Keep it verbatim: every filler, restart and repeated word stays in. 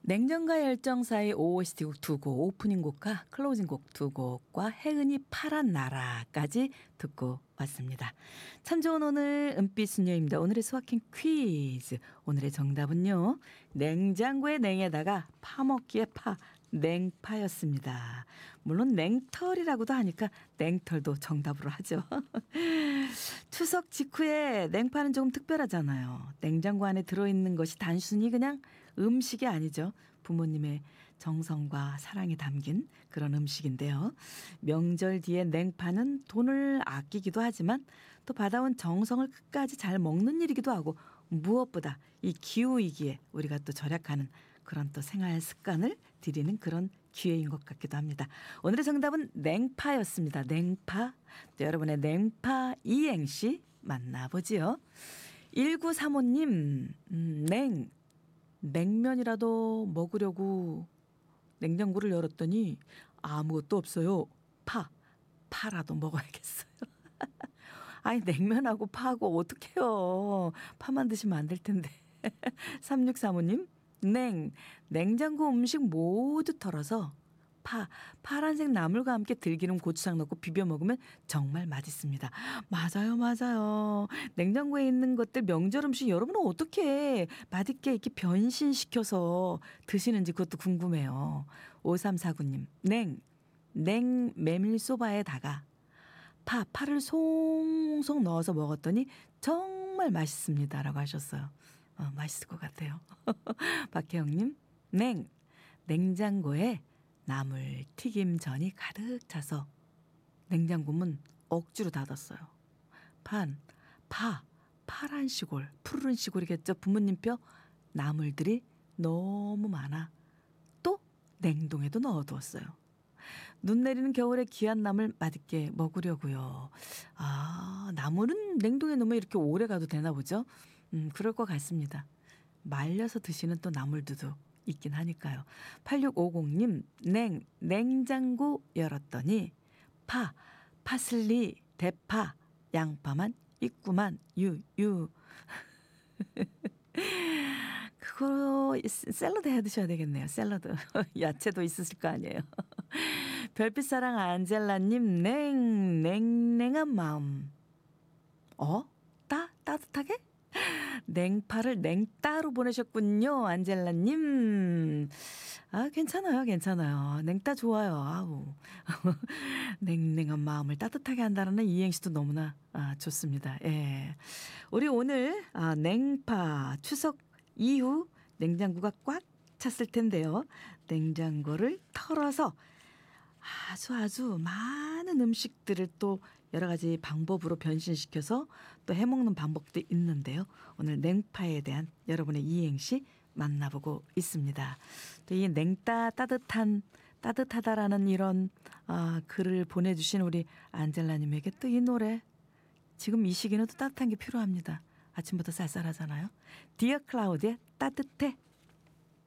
냉정과 열정 사이 오에스티 곡 두 곡, 오프닝 곡과 클로징 곡 두 곡과 혜은이 파란 나라까지 듣고 왔습니다. 참 좋은 오늘 은빛 수녀입니다. 오늘의 수학행 퀴즈. 오늘의 정답은요. 냉장고의 냉에다가 파먹기의 파, 냉파였습니다. 물론 냉털이라고도 하니까 냉털도 정답으로 하죠. 추석 직후에 냉파는 조금 특별하잖아요. 냉장고 안에 들어있는 것이 단순히 그냥 음식이 아니죠. 부모님의 정성과 사랑이 담긴 그런 음식인데요. 명절 뒤에 냉파는 돈을 아끼기도 하지만 또 받아온 정성을 끝까지 잘 먹는 일이기도 하고 무엇보다 이 기후위기에 우리가 또 절약하는 그런 또 생활 습관을 들이는 그런 기회인 것 같기도 합니다. 오늘의 정답은 냉파였습니다. 냉파. 또 여러분의 냉파 이행시 만나보지요. 일구삼오 님 음, 냉. 냉면이라도 먹으려고 냉장고를 열었더니 아무것도 없어요. 파. 파라도 먹어야겠어요. 아니 냉면하고 파하고 어떡해요. 파만 드시면 안 될 텐데. 삼육삼오 님 냉. 냉장고 음식 모두 털어서 파. 파란색 나물과 함께 들기름 고추장 넣고 비벼 먹으면 정말 맛있습니다. 맞아요 맞아요. 냉장고에 있는 것들 명절 음식 여러분은 어떻게 맛있게 이렇게 변신시켜서 드시는지 그것도 궁금해요. 오삼사구 님 냉. 냉 메밀소바에다가 파. 파를 송송 넣어서 먹었더니 정말 맛있습니다 라고 하셨어요. 어, 맛있을 것 같아요. 박혜영님 냉. 냉장고에 나물 튀김전이 가득 차서 냉장고 문 억지로 닫았어요. 판, 파, 파란 시골, 푸르른 시골이겠죠. 부모님 뼈 나물들이 너무 많아. 또 냉동에도 넣어두었어요. 눈 내리는 겨울에 귀한 나물 맛있게 먹으려고요. 아, 나물은 냉동에 넣으면 이렇게 오래 가도 되나 보죠? 음, 그럴 것 같습니다. 말려서 드시는 또 나물들도 있긴 하니까요. 팔육오공 님 냉. 냉장고 열었더니 파. 파슬리, 대파, 양파만 있구만. 유유. 그거 샐러드 해 드셔야 되겠네요. 샐러드. 야채도 있으실 거 아니에요. 별빛사랑 안젤라님 냉. 냉랭한 마음. 어? 따? 따뜻하게? 냉파를 냉따로 보내셨군요. 안젤라님. 아, 괜찮아요. 괜찮아요. 냉따 좋아요. 아우. 냉랭한 마음을 따뜻하게 한다는 이행시도 너무나 아, 좋습니다. 예. 우리 오늘 아, 냉파 추석 이후 냉장고가 꽉 찼을 텐데요. 냉장고를 털어서 아주 아주 많은 음식들을 또 여러 가지 방법으로 변신시켜서 또 해먹는 방법도 있는데요. 오늘 냉파에 대한 여러분의 이행시 만나보고 있습니다. 또 이 냉따 따뜻한 따뜻하다라는 이런 아, 글을 보내주신 우리 안젤라님에게 또 이 노래 지금 이 시기는 또 따뜻한 게 필요합니다. 아침부터 쌀쌀하잖아요. 디어 클라우드의 따뜻해.